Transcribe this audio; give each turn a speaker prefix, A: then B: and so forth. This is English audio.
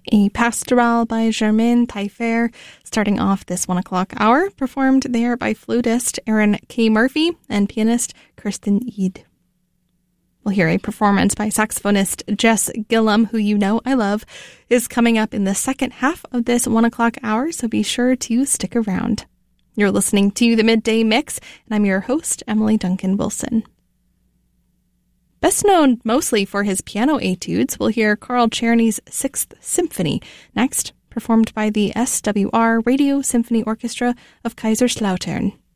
A: A pastoral by Germaine Taillefer, starting off this 1 o'clock hour, performed there by flautist Aaron K. Murphy and pianist Kirsten Eid. We'll hear a performance by saxophonist Jess Gillum, who you know I love, is coming up in the second half of this 1 o'clock hour, so be sure to stick around. You're listening to The Midday Mix, and I'm your host, Emily Duncan Wilson. Best known mostly for his piano etudes, we'll hear Carl Czerny's Sixth Symphony, next performed by the SWR Radio Symphony Orchestra of Kaiserslautern.